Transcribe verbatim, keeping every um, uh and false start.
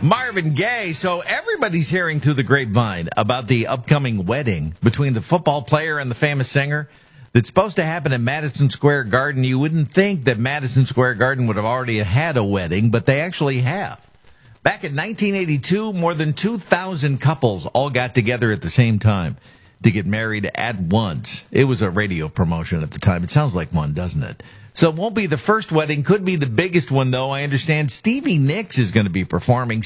Marvin Gaye. So everybody's hearing through the grapevine about the upcoming wedding between the football player and the famous singer that's supposed to happen at Madison Square Garden. You wouldn't think that Madison Square Garden would have already had a wedding, but they actually have. Back in nineteen eighty-two, more than two thousand couples all got together at the same time to get married at once. It was a radio promotion at the time. It sounds like one, doesn't it? So it won't be the first wedding. Could be the biggest one, though. I understand Stevie Nicks is going to be performing.